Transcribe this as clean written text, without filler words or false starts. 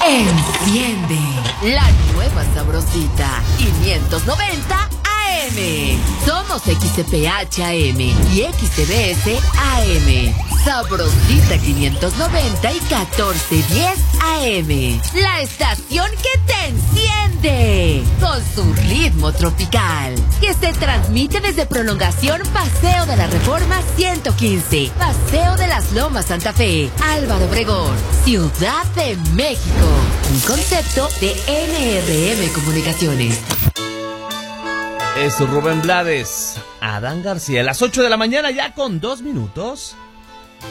Enciende la nueva sabrosita 590 AM. Somos XCPH AM y XTBS AM. Sabrosita 590 y 1410 AM. La estación que te enciende con su ritmo tropical. Que se transmite desde Prolongación Paseo de la Reforma 115. Paseo de las Lomas Santa Fe. Álvaro Obregón, Ciudad de México. Un concepto de NRM Comunicaciones. Es Rubén Blades, Adán García. A las 8 de la mañana ya con 2 minutos.